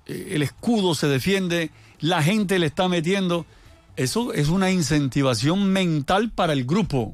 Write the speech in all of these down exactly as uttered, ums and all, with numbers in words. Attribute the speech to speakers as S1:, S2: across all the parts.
S1: el escudo se defiende, la gente le está metiendo. Eso es una incentivación mental para el grupo,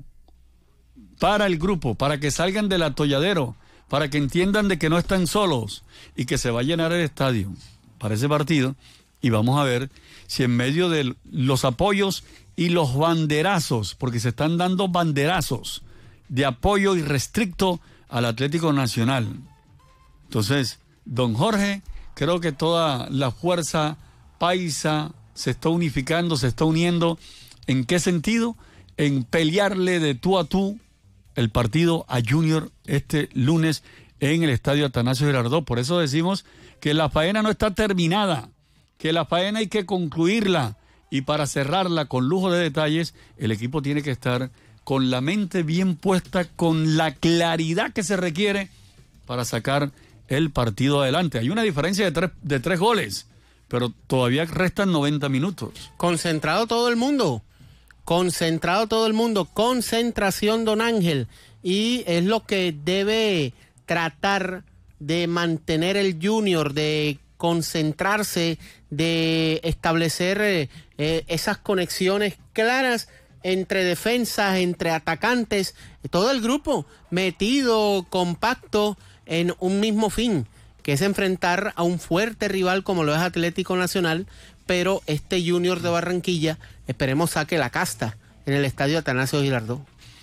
S1: para el grupo, para que salgan del atolladero, para que entiendan de que no están solos y que se va a llenar el estadio para ese partido. Y vamos a ver si en medio de los apoyos y los banderazos, porque se están dando banderazos de apoyo irrestricto al Atlético Nacional. Entonces, don Jorge, creo que toda la fuerza paisa se está unificando, se está uniendo. ¿En qué sentido? En pelearle de tú a tú el partido a Junior este lunes en el estadio Atanasio Girardot. Por eso decimos que la faena no está terminada, que la faena hay que concluirla, y para cerrarla con lujo de detalles, el equipo tiene que estar con la mente bien puesta, con la claridad que se requiere para sacar el partido adelante. Hay una diferencia de tres, de tres goles, pero todavía restan noventa minutos.
S2: Concentrado todo el mundo, concentrado todo el mundo, concentración, don Ángel, y es lo que debe tratar de mantener el Junior, de concentrarse, de establecer eh, eh, esas conexiones claras entre defensas, entre atacantes, todo el grupo metido, compacto en un mismo fin, que es enfrentar a un fuerte rival como lo es Atlético Nacional, pero este Junior de Barranquilla, esperemos saque la casta en el estadio Atanasio Girardot.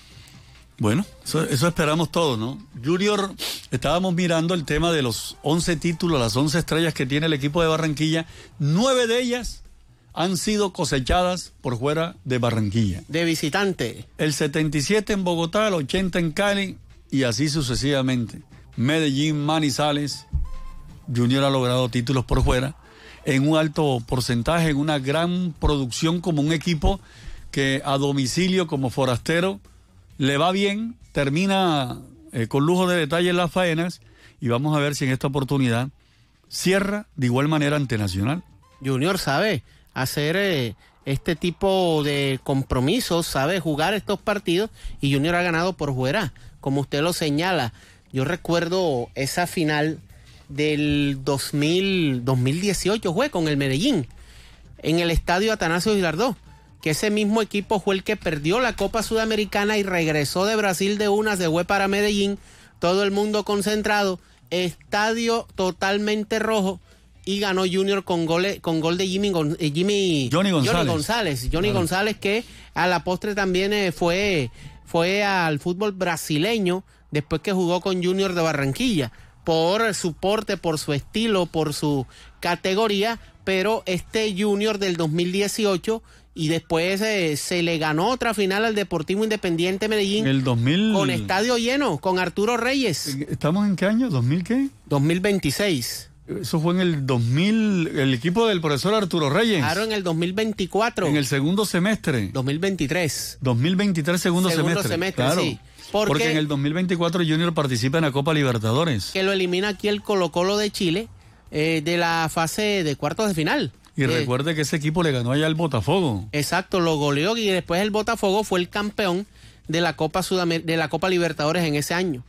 S1: Bueno, eso, eso esperamos todos, ¿no? Junior, estábamos mirando el tema de los once títulos, las once estrellas que tiene el equipo de Barranquilla. Nueve de ellas han sido cosechadas por fuera de Barranquilla.
S2: De visitante.
S1: El setenta y siete en Bogotá, el ochenta en Cali y así sucesivamente. Medellín, Manizales, Junior ha logrado títulos por fuera en un alto porcentaje, en una gran producción como un equipo que a domicilio como forastero le va bien, termina eh, con lujo de detalle las faenas, y vamos a ver si en esta oportunidad cierra de igual manera ante Nacional.
S2: Junior sabe hacer eh, este tipo de compromisos, sabe jugar estos partidos, y Junior ha ganado por fuera, como usted lo señala. Yo recuerdo esa final del dos mil, dos mil dieciocho, fue con el Medellín, en el estadio Atanasio Girardot, que ese mismo equipo fue el que perdió la Copa Sudamericana y regresó de Brasil de una, se fue para Medellín, todo el mundo concentrado, estadio totalmente rojo, y ganó Junior con gol, con gol de Jimmy, Jimmy
S1: Johnny González.
S2: Johnny González, Johnny
S1: Claro.
S2: González, que a la postre también eh, fue, fue al fútbol brasileño después que jugó con Junior de Barranquilla, por su porte, por su estilo, por su categoría, pero este Junior del dos mil dieciocho, y después eh, se le ganó otra final al Deportivo Independiente Medellín.
S1: El dos mil...
S2: Con estadio lleno, con Arturo Reyes.
S1: ¿Estamos en qué año? ¿dos mil qué?
S2: dos mil veintiséis.
S1: Eso fue en el dos mil, el equipo del profesor Arturo Reyes.
S2: Claro, en el dos mil veinticuatro.
S1: En el segundo semestre.
S2: dos mil veintitrés.
S1: dos mil veintitrés, segundo,
S2: Segundo
S1: semestre.
S2: semestre,
S1: claro.
S2: sí. Porque,
S1: Porque en el dos mil veinticuatro Junior participa en la Copa Libertadores.
S2: Que lo elimina aquí el Colo-Colo de Chile eh, de la fase de cuartos de final.
S1: Y
S2: eh,
S1: recuerde que ese equipo le ganó allá al Botafogo.
S2: Exacto, lo goleó, y después el Botafogo fue el campeón de la Copa Sudamer- de la Copa Libertadores en ese año.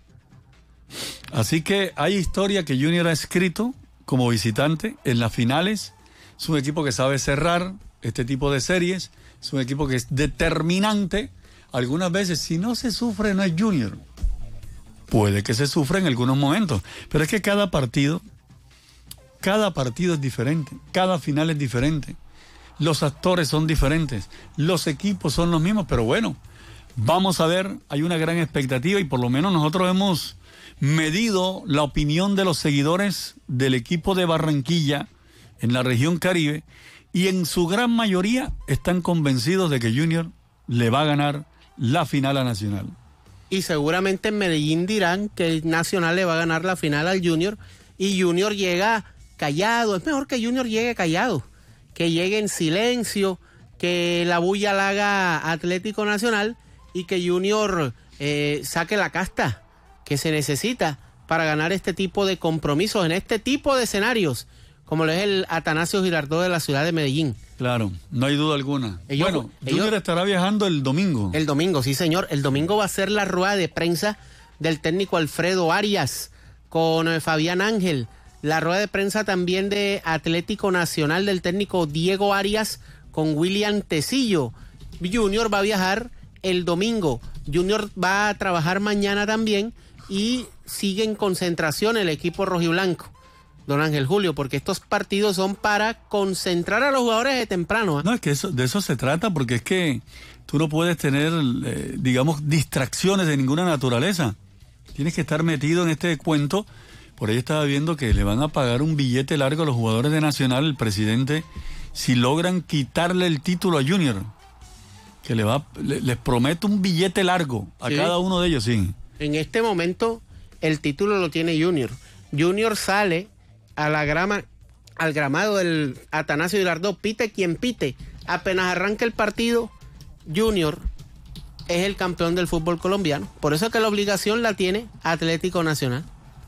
S1: Así que hay historia que Junior ha escrito como visitante en las finales. Es un equipo que sabe cerrar este tipo de series. Es un equipo que es determinante. Algunas veces, si no se sufre, no es Junior. Puede que se sufra en algunos momentos. Pero es que cada partido, cada partido es diferente. Cada final es diferente. Los actores son diferentes. Los equipos son los mismos. Pero bueno, vamos a ver. Hay una gran expectativa, y por lo menos nosotros hemos medido la opinión de los seguidores del equipo de Barranquilla en la región Caribe, y en su gran mayoría están convencidos de que Junior le va a ganar la final a Nacional.
S2: Y seguramente en Medellín dirán que Nacional le va a ganar la final al Junior, y Junior llega callado. Es mejor que Junior llegue callado, que llegue en silencio, que la bulla la haga Atlético Nacional, y que Junior eh, saque la casta que se necesita para ganar este tipo de compromisos, en este tipo de escenarios, como lo es el Atanasio Girardot de la ciudad de Medellín.
S1: Claro, no hay duda alguna.
S2: Ellos,
S1: bueno,
S2: ellos,
S1: Junior estará viajando el domingo.
S2: El domingo, sí señor. El domingo va a ser la rueda de prensa del técnico Alfredo Arias con eh, Fabián Ángel, La rueda de prensa también de Atlético Nacional del técnico Diego Arias con William Tecillo. Junior va a viajar el domingo. Junior va a trabajar mañana también y sigue en concentración el equipo rojiblanco, don Ángel Julio, porque estos partidos son para concentrar a los jugadores de temprano, ¿eh?
S1: No, es que eso, de eso se trata, porque es que tú no puedes tener, eh, digamos, distracciones de ninguna naturaleza. Tienes que estar metido en este cuento. Por ahí estaba viendo que le van a pagar un billete largo a los jugadores de Nacional, el presidente, si logran quitarle el título a Junior. Que le va, le, les promete un billete largo a sí. cada uno de ellos, sí.
S2: En este momento el título lo tiene Junior. Junior sale a la grama, al gramado del Atanasio Girardot, pite quien pite. Apenas arranca el partido, Junior es el campeón del fútbol colombiano. Por eso es que la obligación la tiene Atlético Nacional.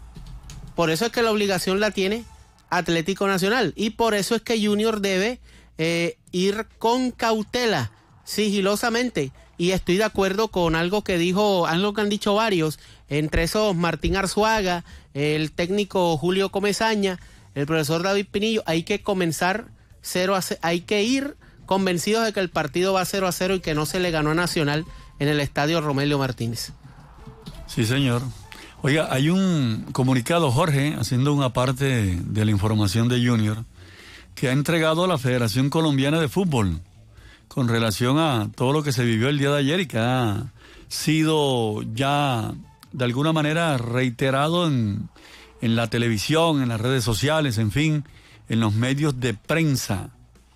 S2: Por eso es que la obligación la tiene Atlético Nacional. Y por eso es que Junior debe eh, ir con cautela, sigilosamente. Y estoy de acuerdo con algo que dijo, algo que han dicho varios, entre esos Martín Arzuaga, el técnico Julio Comesaña, el profesor David Pinillo. Hay que comenzar cero a cero, hay que ir convencidos de que el partido va cero a cero y que no se le ganó a Nacional en el estadio Romelio Martínez.
S1: Sí, señor. Oiga, hay un comunicado, Jorge, haciendo una parte de, de la información de Junior, que ha entregado a la Federación Colombiana de Fútbol con relación a todo lo que se vivió el día de ayer y que ha sido ya de alguna manera reiterado en, en la televisión, en las redes sociales, en fin, en los medios de prensa.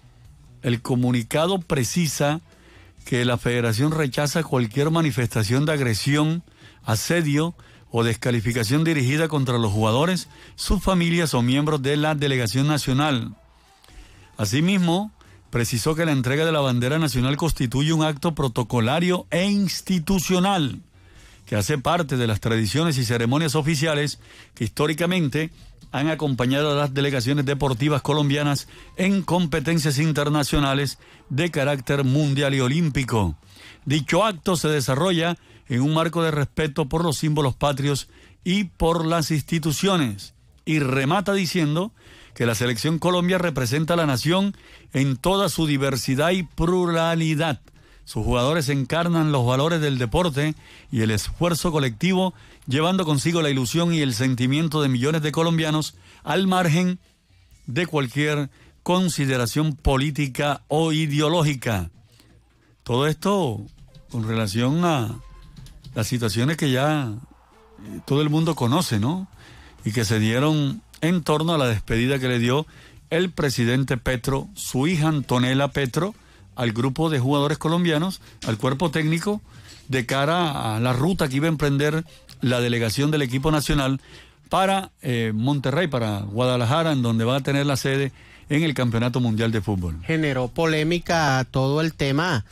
S1: El comunicado precisa que la Federación rechaza cualquier manifestación de agresión, asedio o descalificación dirigida contra los jugadores, sus familias o miembros de la delegación nacional. Asimismo, precisó que la entrega de la bandera nacional constituye un acto protocolario e institucional que hace parte de las tradiciones y ceremonias oficiales que históricamente han acompañado a las delegaciones deportivas colombianas en competencias internacionales de carácter mundial y olímpico. Dicho acto se desarrolla en un marco de respeto por los símbolos patrios y por las instituciones. Y remata diciendo que la Selección Colombia representa a la nación en toda su diversidad y pluralidad. Sus jugadores encarnan los valores del deporte y el esfuerzo colectivo, llevando consigo la ilusión y el sentimiento de millones de colombianos al margen de cualquier consideración política o ideológica. Todo esto con relación a las situaciones que ya todo el mundo conoce, ¿no? Y que se dieron en torno a la despedida que le dio el presidente Petro, su hija Antonella Petro, al grupo de jugadores colombianos, al cuerpo técnico, de cara a la ruta que iba a emprender la delegación del equipo nacional para eh, Monterrey, para Guadalajara, en donde va a tener la sede en el Campeonato Mundial de Fútbol.
S2: Generó polémica todo el tema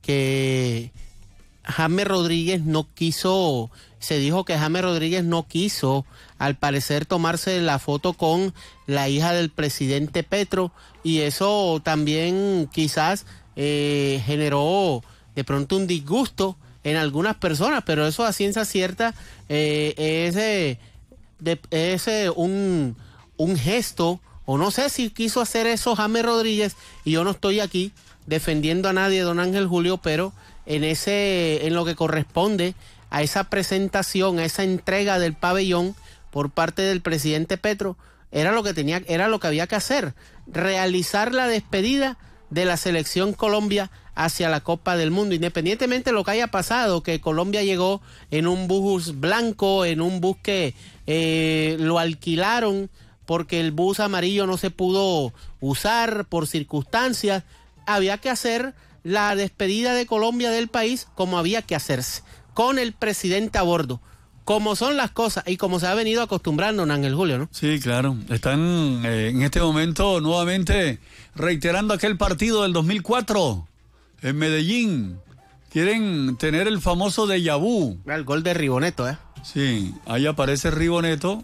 S2: que James Rodríguez no quiso, se dijo que James Rodríguez no quiso, al parecer, tomarse la foto con la hija del presidente Petro, y eso también quizás eh, generó de pronto un disgusto en algunas personas, pero eso a ciencia cierta eh, es, eh, de, es eh, un, un gesto, o no sé si quiso hacer eso James Rodríguez, y yo no estoy aquí defendiendo a nadie, don Ángel Julio, pero en ese, en lo que corresponde a esa presentación, a esa entrega del pabellón por parte del presidente Petro, era lo que tenía, era lo que había que hacer, realizar la despedida de la Selección Colombia hacia la Copa del Mundo, independientemente de lo que haya pasado, que Colombia llegó en un bus blanco, en un bus que eh, lo alquilaron porque el bus amarillo no se pudo usar por circunstancias. Había que hacer la despedida de Colombia del país como había que hacerse, con el presidente a bordo, como son las cosas y como se ha venido acostumbrando, don Ángel Julio, ¿no?
S1: Sí, claro. Están eh, en este momento nuevamente reiterando aquel partido del dos mil cuatro en Medellín. Quieren tener el famoso déjà vu.
S2: El gol de Riboneto, ¿eh?
S1: Sí, ahí aparece Riboneto,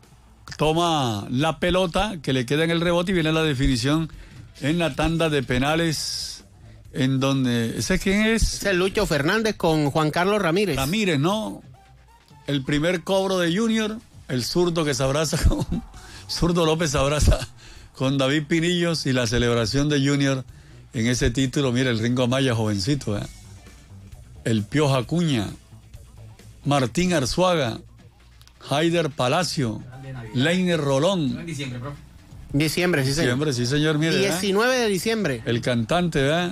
S1: toma la pelota que le queda en el rebote y viene la definición en la tanda de penales, en donde... ¿Ese quién es?
S2: Es el Lucho Fernández con Juan Carlos Ramírez.
S1: Ramírez, ¿no? El primer cobro de Junior, el zurdo que se abraza con Zurdo López abraza con David Pinillos y la celebración de Junior en ese título. Mira, el Ringo Amaya, jovencito, ¿eh? El Pioja Acuña, Martín Arzuaga, Haider Palacio, Leiner Rolón.
S2: En diciembre, profe. Diciembre, sí, señor.
S1: Diciembre, sí, señor. Mire,
S2: diecinueve de diciembre.
S1: El cantante, ¿verdad?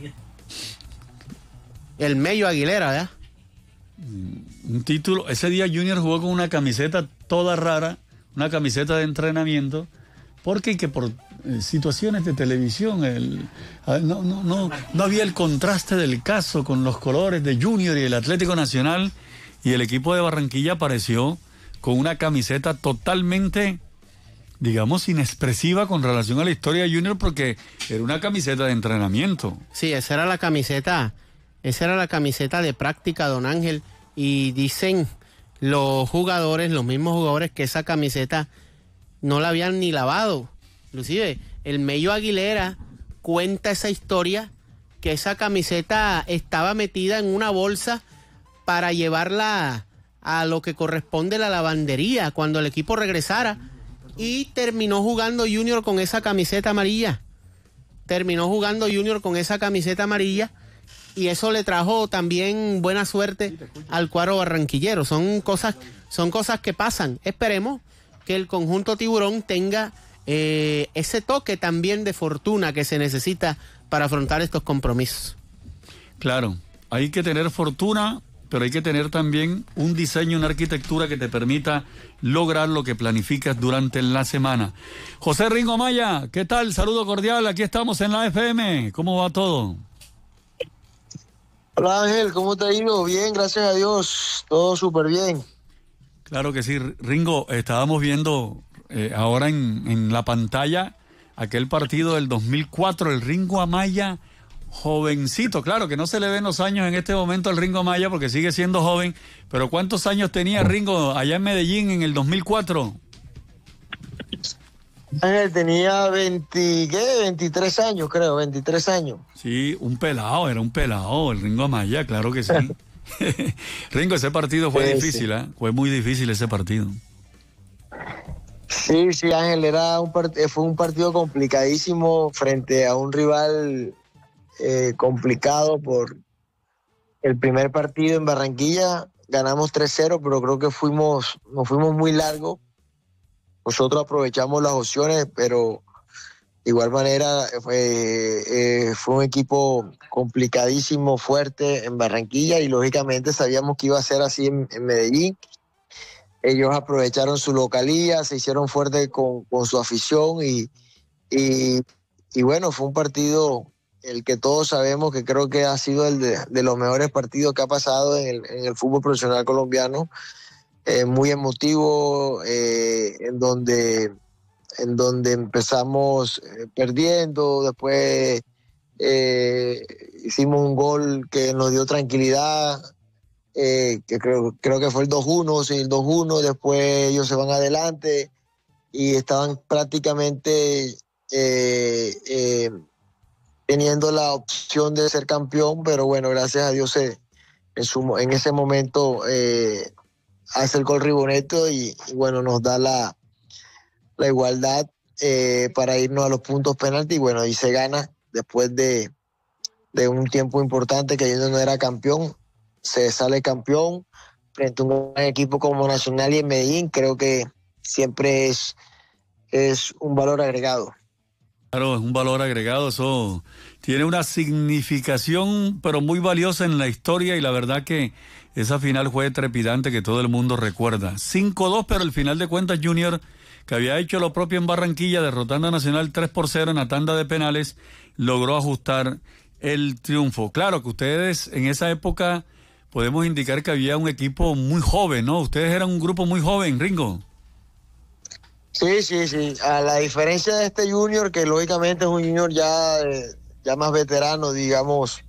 S2: El Mello Aguilera, ¿verdad?
S1: Un título. Ese día Junior jugó con una camiseta toda rara, una camiseta de entrenamiento, porque que por eh, situaciones de televisión el, no, no, no, no había el contraste del caso con los colores de Junior y el Atlético Nacional, y el equipo de Barranquilla apareció con una camiseta totalmente, digamos, inexpresiva con relación a la historia de Junior, porque era una camiseta de entrenamiento.
S2: Sí, esa era la camiseta, esa era la camiseta de práctica, don Ángel, y dicen los jugadores, los mismos jugadores, que esa camiseta no la habían ni lavado. Inclusive, el Mello Aguilera cuenta esa historia, que esa camiseta estaba metida en una bolsa para llevarla a lo que corresponde la lavandería cuando el equipo regresara, y terminó jugando Junior con esa camiseta amarilla. Terminó jugando Junior con esa camiseta amarilla, y eso le trajo también buena suerte al cuadro barranquillero. Son cosas, son cosas que pasan. Esperemos que el conjunto tiburón tenga eh, ese toque también de fortuna que se necesita para afrontar estos compromisos.
S1: Claro, hay que tener fortuna, pero hay que tener también un diseño, una arquitectura que te permita lograr lo que planificas durante la semana. José Ringo Amaya, ¿qué tal? Saludo cordial, aquí estamos en la F M. ¿Cómo va todo?
S3: Hola Ángel, ¿cómo te ha ido? Bien, gracias a Dios, todo súper bien.
S1: Claro que sí, Ringo, estábamos viendo eh, ahora en, en la pantalla aquel partido del dos mil cuatro, el Ringo Amaya jovencito, claro que no se le ven los años en este momento al Ringo Amaya porque sigue siendo joven, pero ¿cuántos años tenía Ringo allá en Medellín en el dos mil cuatro?
S3: Ángel tenía veinte, ¿qué? veintitrés años, creo, veintitrés años.
S1: Sí, un pelado, era un pelado, el Ringo Amaya, claro que sí. Ringo, ese partido fue sí, difícil, ¿eh? Fue muy difícil ese partido.
S3: Sí, sí, Ángel, era un part- fue un partido complicadísimo frente a un rival eh, complicado por el primer partido en Barranquilla. Ganamos tres cero, pero creo que fuimos, nos fuimos muy largos. Nosotros aprovechamos las opciones, pero de igual manera fue, eh, fue un equipo complicadísimo, fuerte en Barranquilla, y lógicamente sabíamos que iba a ser así en, en Medellín. Ellos aprovecharon su localía, se hicieron fuertes con, con su afición y, y, y bueno, fue un partido el que todos sabemos que creo que ha sido el de, de los mejores partidos que ha pasado en el, en el fútbol profesional colombiano. Eh, muy emotivo, eh, en donde en donde empezamos eh, perdiendo, después eh, hicimos un gol que nos dio tranquilidad, eh, que creo, creo que fue el dos uno, sí, el dos uno, después ellos se van adelante y estaban prácticamente eh, eh, teniendo la opción de ser campeón, pero bueno, gracias a Dios eh, en, su, en ese momento eh, hace el gol Riboneto y, y bueno, nos da la, la igualdad eh, para irnos a los puntos penalti, y bueno, y se gana después de, de un tiempo importante que Junior no era campeón, se sale campeón frente a un gran equipo como Nacional y en Medellín. Creo que siempre es, es un valor agregado.
S1: Claro, es un valor agregado, eso tiene una significación pero muy valiosa en la historia, y la verdad que esa final fue trepidante que todo el mundo recuerda. cinco dos, pero al final de cuentas Junior, que había hecho lo propio en Barranquilla, derrotando a Nacional tres por cero en la tanda de penales, logró ajustar el triunfo. Claro que ustedes en esa época podemos indicar que había un equipo muy joven, ¿no? Ustedes eran un grupo muy joven, Ringo.
S3: Sí, sí, sí. A la diferencia de este Junior, que lógicamente es un Junior ya, ya más veterano, digamos,